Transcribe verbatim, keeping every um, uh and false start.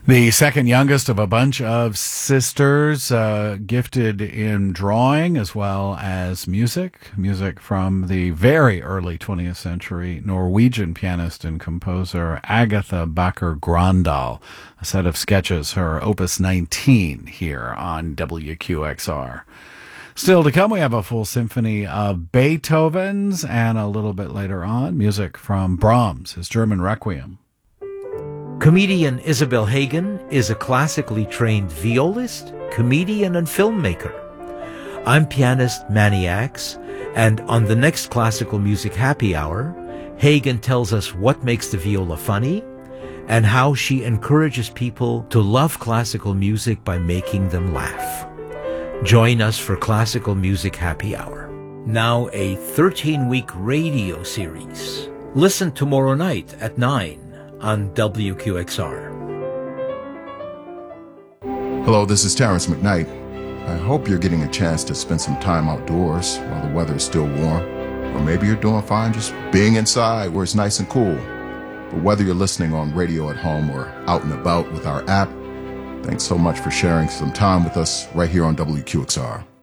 The second youngest of a bunch of sisters, uh, gifted in drawing as well as music. Music from the very early twentieth century Norwegian pianist and composer Agatha Bakker Grandal. A set of sketches, her Opus nineteen, here on W Q X R. Still to come, we have a full symphony of Beethoven's, and a little bit later on, music from Brahms, his German Requiem. Comedian Isabel Hagen is a classically trained violist, comedian, and filmmaker. I'm pianist Manny Axe, and on the next Classical Music Happy Hour, Hagen tells us what makes the viola funny and how she encourages people to love classical music by making them laugh. Join us for Classical Music Happy Hour. Now a thirteen-week radio series. Listen tomorrow night at nine. On W Q X R. Hello, this is Terrence McKnight. I hope you're getting a chance to spend some time outdoors while the weather is still warm. Or maybe you're doing fine just being inside where it's nice and cool. But whether you're listening on radio at home or out and about with our app, thanks so much for sharing some time with us right here on W Q X R.